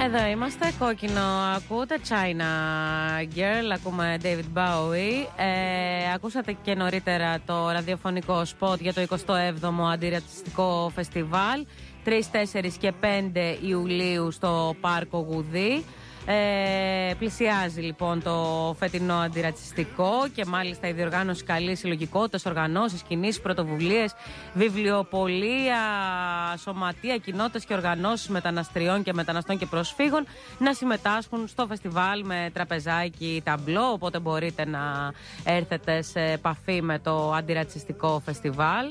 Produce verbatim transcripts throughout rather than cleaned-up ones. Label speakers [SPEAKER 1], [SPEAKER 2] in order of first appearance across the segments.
[SPEAKER 1] Εδώ είμαστε, κόκκινο. Ακούτε China Girl, ακούμε David Bowie. ε, Ακούσατε και νωρίτερα το ραδιοφωνικό σποτ για το εικοστό έβδομο Αντιρατσιστικό Φεστιβάλ τρεις, τέσσερις και πέντε Ιουλίου στο Πάρκο Γουδί. Ε, πλησιάζει λοιπόν το φετινό αντιρατσιστικό και μάλιστα η διοργάνωση καλεί συλλογικότητες, οργανώσεις, κινήσεις, πρωτοβουλίες, βιβλιοπωλεία, σωματεία, κοινότητες και οργανώσεις μεταναστριών και μεταναστών και προσφύγων να συμμετάσχουν στο φεστιβάλ με τραπεζάκι, ταμπλό, οπότε μπορείτε να έρθετε σε επαφή με το αντιρατσιστικό φεστιβάλ.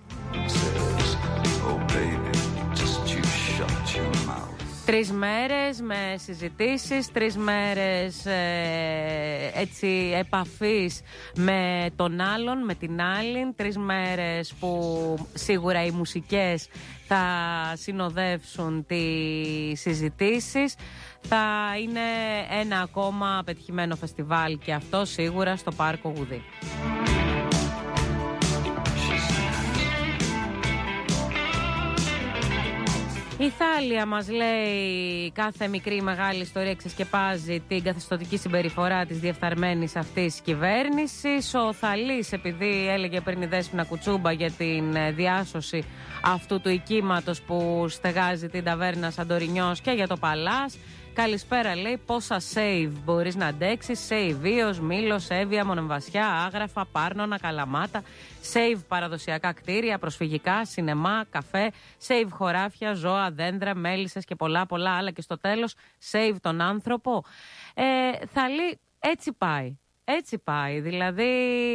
[SPEAKER 1] Τρεις μέρες με συζητήσεις, τρεις μέρες ε, έτσι επαφής με τον άλλον, με την άλλη, τρεις μέρες που σίγουρα οι μουσικές θα συνοδεύσουν τις συζητήσεις. Θα είναι ένα ακόμα πετυχημένο φεστιβάλ και αυτό σίγουρα στο Πάρκο Γουδί. Η Θάλια μας λέει κάθε μικρή ή μεγάλη ιστορία ξεσκεπάζει την καθεστωτική συμπεριφορά της διεφθαρμένης αυτής κυβέρνησης. Ο Θαλής, επειδή έλεγε πριν η Δέσποινα Κουτσούμπα για την διάσωση αυτού του οικίματος που στεγάζει την ταβέρνα Σαντορινιός και για το Παλάς. Καλησπέρα, λέει, πόσα save μπορείς να αντέξεις. Save Βίος, Μήλος, Εύβοια, Μονεμβασιά, Άγραφα, Πάρνονα, Καλαμάτα. Save παραδοσιακά κτίρια, προσφυγικά, σινεμά, καφέ. Save χωράφια, ζώα, δέντρα, μέλισσες και πολλά πολλά άλλα. Και στο τέλος, save τον άνθρωπο. Ε, Θαλή, έτσι πάει. Έτσι πάει. Δηλαδή...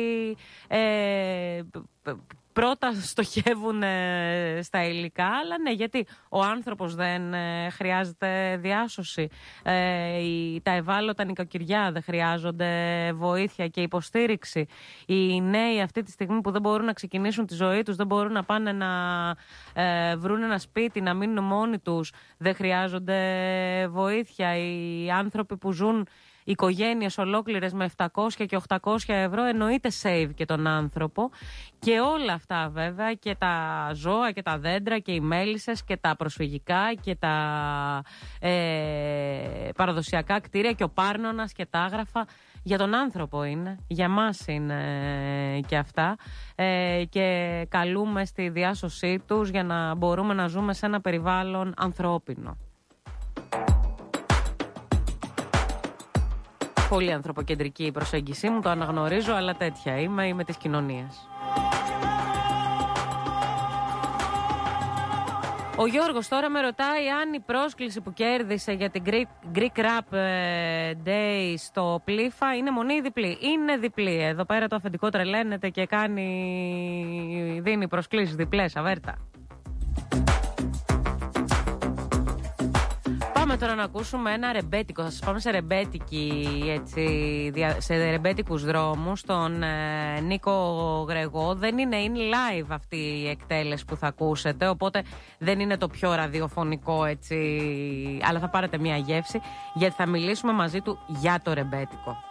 [SPEAKER 1] Ε, Πρώτα στοχεύουν ε, στα υλικά, αλλά ναι, γιατί ο άνθρωπος δεν ε, χρειάζεται διάσωση. Ε, οι, τα ευάλωτα νοικοκυριά δεν χρειάζονται βοήθεια και υποστήριξη. Οι νέοι αυτή τη στιγμή που δεν μπορούν να ξεκινήσουν τη ζωή τους, δεν μπορούν να πάνε να ε, βρουν ένα σπίτι, να μείνουν μόνοι τους, δεν χρειάζονται βοήθεια. Οι άνθρωποι που ζουν οικογένειες ολόκληρες με επτακόσια και οκτακόσια ευρώ, εννοείται save και τον άνθρωπο. Και όλα αυτά βέβαια, και τα ζώα και τα δέντρα και οι μέλισσες και τα προσφυγικά και τα ε, παραδοσιακά κτίρια και ο Πάρνωνας και τα Άγραφα, για τον άνθρωπο είναι, για μας είναι και αυτά, ε, και καλούμε στη διάσωσή τους για να μπορούμε να ζούμε σε ένα περιβάλλον ανθρώπινο. Πολύ ανθρωποκεντρική η προσέγγιση μου, το αναγνωρίζω, αλλά τέτοια είμαι, είμαι της κοινωνίας. Ο Γιώργος τώρα με ρωτάει αν η πρόσκληση που κέρδισε για την Greek, Greek Rap Day στο Πλήφα είναι μονή ή διπλή. Είναι διπλή. Εδώ πέρα το αφεντικό τρελαίνεται και κάνει, δίνει προσκλήσεις διπλές, αβέρτα. Πάμε τώρα να ακούσουμε ένα ρεμπέτικο. Θα σας πάμε σε ρεμπέτικη, έτσι, σε ρεμπέτικους δρόμους, τον ε, Νίκο Γρεγό. Δεν είναι, είναι live αυτή η εκτέλεση που θα ακούσετε, οπότε δεν είναι το πιο ραδιοφωνικό, έτσι, αλλά θα πάρετε μια γεύση, γιατί θα μιλήσουμε μαζί του για το ρεμπέτικο.